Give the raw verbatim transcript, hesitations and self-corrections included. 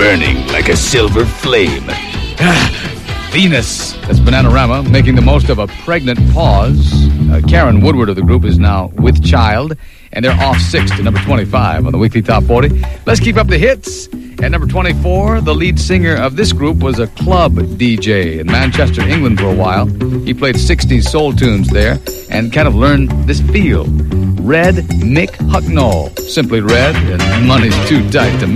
burning like a silver flame. Venus. That's Bananarama, making the most of a pregnant pause. Uh, Karen Woodward of the group is now with child, and they're off six to number twenty-five on the weekly Top forty. Let's keep up the hits. At number twenty-four, the lead singer of this group was a club D J in Manchester, England for a while. He played sixties soul tunes there and kind of learned this feel. Red Mick Hucknall. Simply Red, and money's too tight to